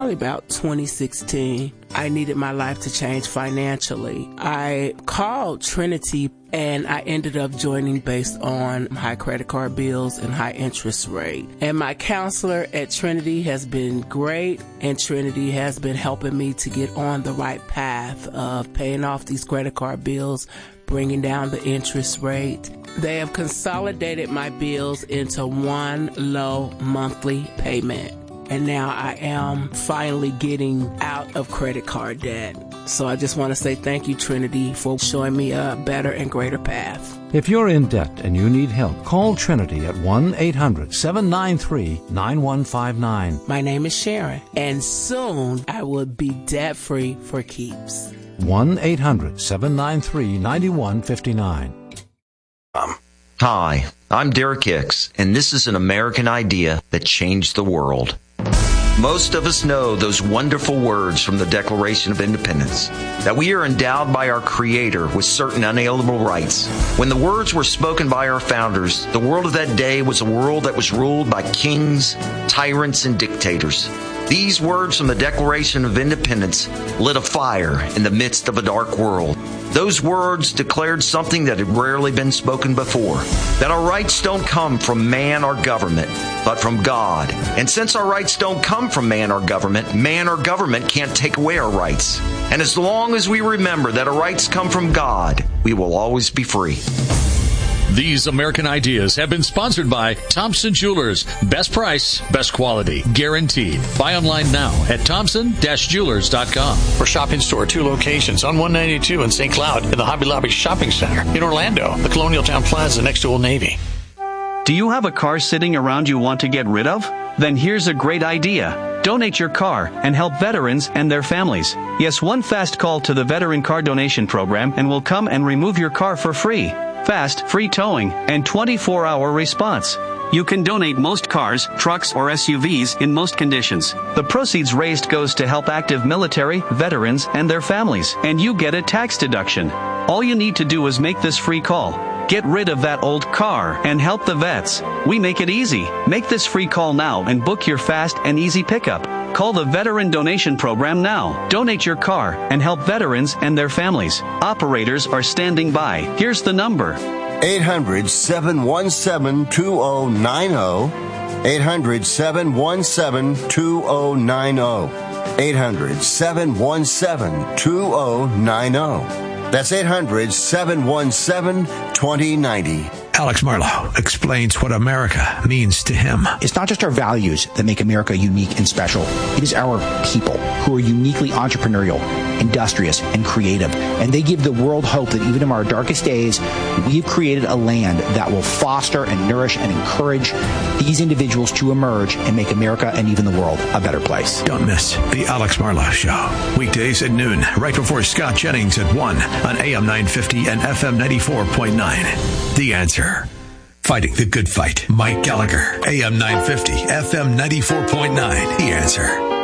probably about 2016. I needed my life to change financially. I called Trinity and I ended up joining based on high credit card bills and high interest rate. And my counselor at Trinity has been great, and Trinity has been helping me to get on the right path of paying off these credit card bills, bringing down the interest rate. They have consolidated my bills into one low monthly payment. And now I am finally getting out of credit card debt. So I just want to say thank you, Trinity, for showing me a better and greater path. If you're in debt and you need help, call Trinity at 1-800-793-9159. My name is Sharon, and soon I will be debt-free for keeps. 1-800-793-9159. Hi, I'm Derek Hicks, and this is an American idea that changed the world. Most of us know those wonderful words from the Declaration of Independence, that we are endowed by our Creator with certain unalienable rights. When the words were spoken by our founders, the world of that day was a world that was ruled by kings, tyrants, and dictators. These words from the Declaration of Independence lit a fire in the midst of a dark world. Those words declared something that had rarely been spoken before, that our rights don't come from man or government, but from God. And since our rights don't come from man or government can't take away our rights. And as long as we remember that our rights come from God, we will always be free. These American ideas have been sponsored by Thompson Jewelers. Best price, best quality, guaranteed. Buy online now at thompson-jewelers.com. For Shopping Store, 2 locations on 192 in St. Cloud, in the Hobby Lobby Shopping Center. In Orlando, the Colonial Town Plaza next to Old Navy. Do you have a car sitting around you want to get rid of? Then here's a great idea. Donate your car and help veterans and their families. Yes, one fast call to the Veteran Car Donation Program and we'll come and remove your car for free. Fast, free towing, and 24-hour response. You can donate most cars, trucks, or SUVs in most conditions. The proceeds raised goes to help active military, veterans, and their families, and you get a tax deduction. All you need to do is make this free call. Get rid of that old car and help the vets. We make it easy. Make this free call now and book your fast and easy pickup. Call the Veteran Donation Program now. Donate your car and help veterans and their families. Operators are standing by. Here's the number. 800-717-2090. 800-717-2090. 800-717-2090. That's 800-717-2090. Alex Marlowe explains what America means to him. It's not just our values that make America unique and special. It is our people who are uniquely entrepreneurial, industrious, and creative. And they give the world hope that even in our darkest days, we've created a land that will foster and nourish and encourage these individuals to emerge and make America and even the world a better place. Don't miss the Alex Marlowe Show. Weekdays at noon, right before Scott Jennings at 1 on AM 950 and FM 94.9. The Answer. Fighting the good fight. Mike Gallagher, AM 950, FM 94.9. The Answer.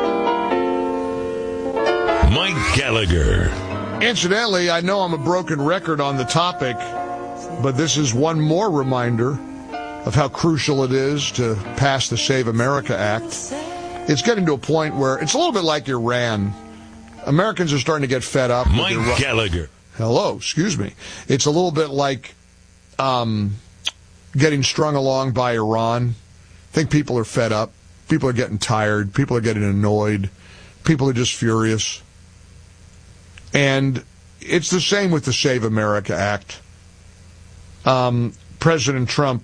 Mike Gallagher. Incidentally, I know I'm a broken record on the topic, but this is one more reminder of how crucial it is to pass the Save America Act. It's getting to a point where it's a little bit like Iran. Americans are starting to get fed up. Mike Gallagher. Hello, excuse me. It's a little bit like getting strung along by Iran. I think people are fed up. People are getting tired. People are getting annoyed. People are just furious. And it's the same with the Save America Act. President Trump,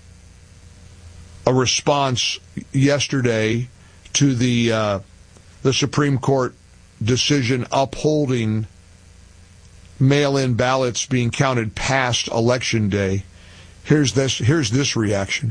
a response yesterday to the Supreme Court decision upholding mail-in ballots being counted past Election Day. Here's this reaction.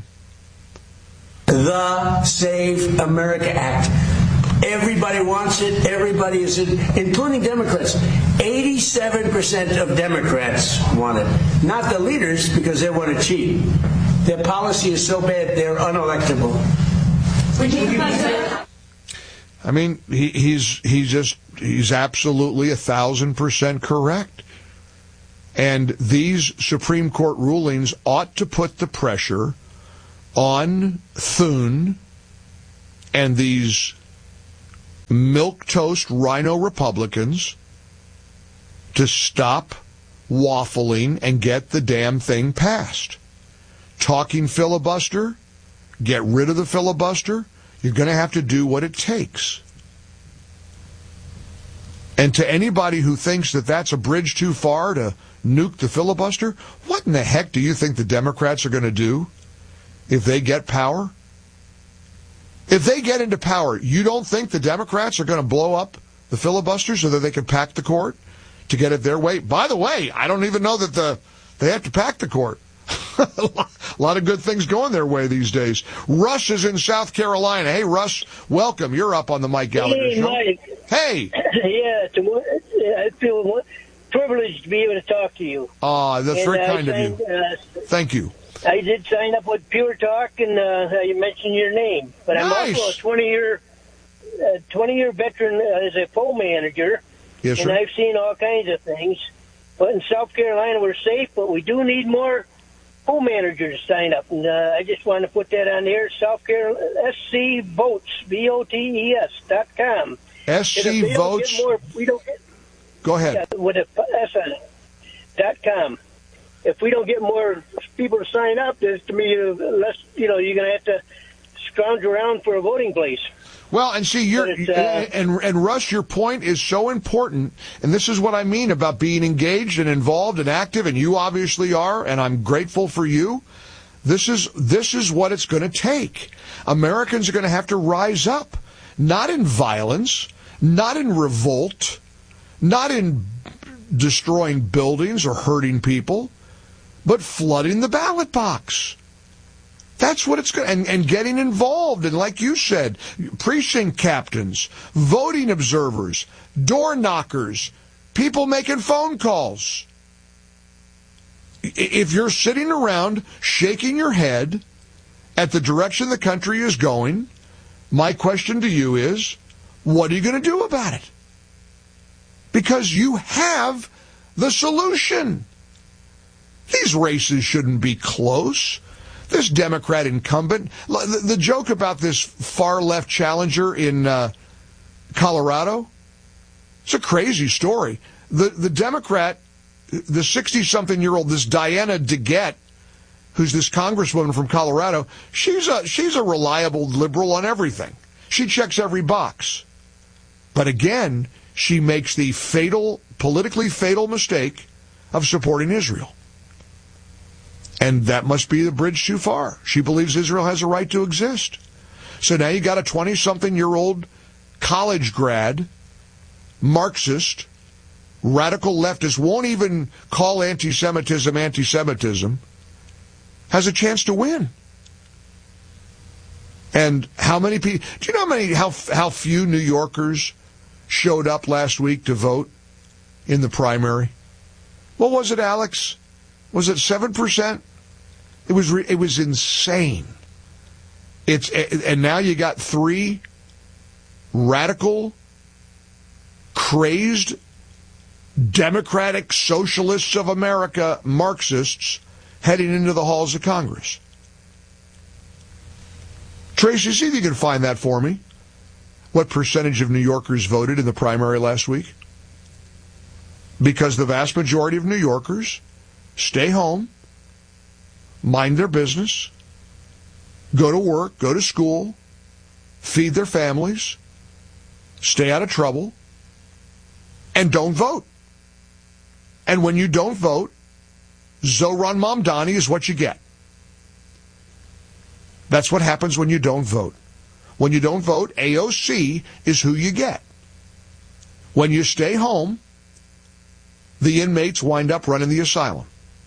The Save America Act. Everybody wants it. Everybody is in, including Democrats. 87% of Democrats want it. Not the leaders, because they want to cheat. Their policy is so bad, they're unelectable. I mean, he's absolutely 1,000% correct. And these Supreme Court rulings ought to put the pressure on Thune and these milquetoast rhino Republicans to stop waffling and get the damn thing passed. Talking filibuster, get rid of the filibuster. You're going to have to do what it takes. And to anybody who thinks that that's a bridge too far to nuke the filibuster, what in the heck do you think the Democrats are going to do if they get power? If they get into power, you don't think the Democrats are going to blow up the filibuster so that they can pack the court to get it their way? By the way, I don't even know that they have to pack the court. A lot of good things going their way these days. Russ is in South Carolina. Hey, Russ, welcome. You're up on the Mike Gallagher Show. Mike. Hey. Yeah, I feel privileged to be able to talk to you. That's very kind of you. Thank you. I did sign up with Pure Talk, and you mentioned your name. But I'm also a 20-year veteran as a phone manager. Yes, and sir. I've seen all kinds of things. But in South Carolina, we're safe, but we do need more home managers to sign up. And I just want to put that on there. South Carolina, SCVotes, VOTES.com. SCVotes? Go ahead. Yeah, with a S on it. .com. If we don't get more people to sign up, there's to me less. You're going to have to scrounge around for a voting place. Well, and see, and Russ, your point is so important, and this is what I mean about being engaged and involved and active, and you obviously are, and I'm grateful for you. This is what it's going to take. Americans are going to have to rise up, not in violence, not in revolt, not in destroying buildings or hurting people, but flooding the ballot box. That's what it's going to, and getting involved. And like you said, precinct captains, voting observers, door knockers, people making phone calls. If you're sitting around shaking your head at the direction the country is going, my question to you is, what are you going to do about it? Because you have the solution. These races shouldn't be close. This Democrat incumbent, the joke about this far-left challenger in Colorado, it's a crazy story. The Democrat, the 60-something-year-old, this Diana DeGette, who's this congresswoman from Colorado, she's a reliable liberal on everything. She checks every box. But again, she makes the politically fatal mistake of supporting Israel. And that must be the bridge too far. She believes Israel has a right to exist. So now you got a 20-something-year-old college grad, Marxist, radical leftist, won't even call anti-Semitism anti-Semitism, has a chance to win. And how many people? Do you know how few New Yorkers showed up last week to vote in the primary? What was it, Alex? Was it 7%? It was insane. And now you got 3 radical, crazed, Democratic Socialists of America Marxists heading into the halls of Congress. Tracy, see if you can find that for me. What percentage of New Yorkers voted in the primary last week? Because the vast majority of New Yorkers stay home, mind their business, go to work, go to school, feed their families, stay out of trouble, and don't vote. And when you don't vote, Zohran Mamdani is what you get. That's what happens when you don't vote. When you don't vote, AOC is who you get. When you stay home, the inmates wind up running the asylum.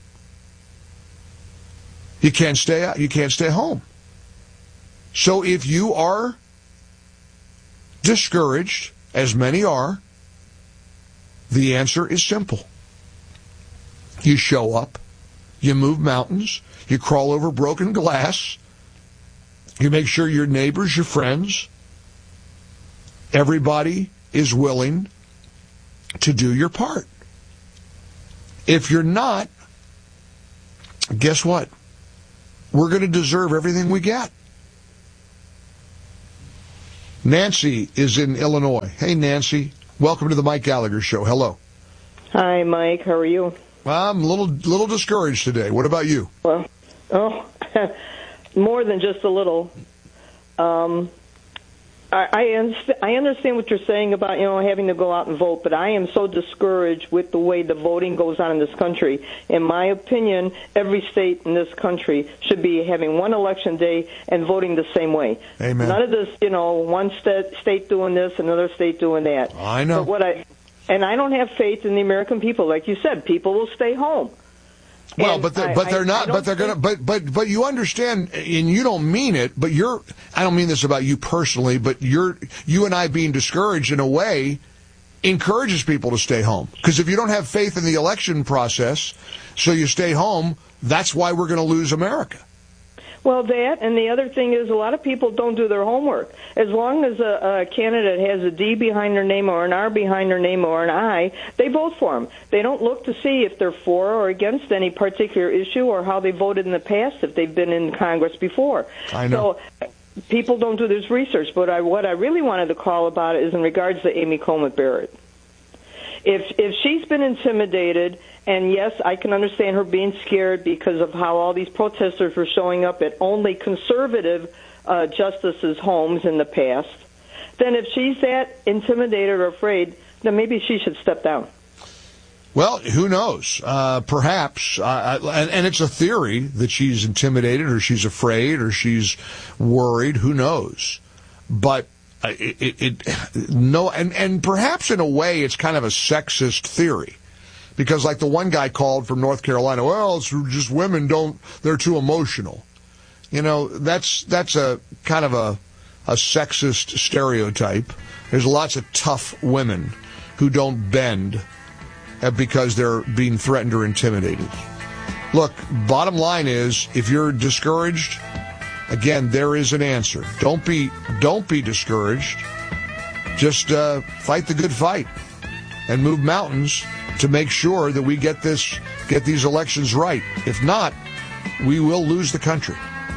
You can't stay out. You can't stay home. So if you are discouraged, as many are, the answer is simple. You show up, you move mountains, you crawl over broken glass, you make sure your neighbors, your friends, everybody is willing to do your part. If you're not, guess what? We're going to deserve everything we get. Nancy is in Illinois. Hey, Nancy. Welcome to the Mike Gallagher Show. Hello. Hi, Mike. How are you? I'm a little discouraged today. What about you? Well, more than just a little. I understand what you're saying about, having to go out and vote, but I am so discouraged with the way the voting goes on in this country. In my opinion, every state in this country should be having one election day and voting the same way. Amen. None of this, one state doing this, another state doing that. I know. And I don't have faith in the American people. Like you said, people will stay home. Well, but they're not. But they're gonna. But you understand, and you don't mean it. But I don't mean this about you personally. But you and I being discouraged in a way encourages people to stay home. Because if you don't have faith in the election process, so you stay home, that's why we're going to lose America. Well, that, and the other thing is a lot of people don't do their homework. As long as a candidate has a D behind their name or an R behind their name or an I, they vote for them. They don't look to see if they're for or against any particular issue or how they voted in the past if they've been in Congress before. I know. So people don't do this research. But what I really wanted to call about is in regards to Amy Coney Barrett. If she's been intimidated, and yes, I can understand her being scared because of how all these protesters were showing up at only conservative justices' homes in the past, then if she's that intimidated or afraid, then maybe she should step down. Well, who knows? Perhaps, and it's a theory that she's intimidated or she's afraid or she's worried. Who knows? But and perhaps in a way it's kind of a sexist theory, because like the one guy called from North Carolina, well, it's just women they're too emotional. That's a kind of a sexist stereotype. There's lots of tough women who don't bend because they're being threatened or intimidated. Look, bottom line is, if you're discouraged, again, there is an answer. Don't be discouraged. Just fight the good fight and move mountains to make sure that we get these elections right. If not, we will lose the country.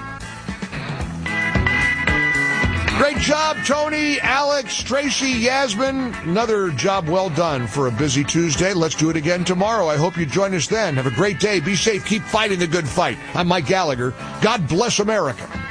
Great job, Tony, Alex, Tracy, Yasmin. Another job well done for a busy Tuesday. Let's do it again tomorrow. I hope you join us then. Have a great day. Be safe. Keep fighting the good fight. I'm Mike Gallagher. God bless America.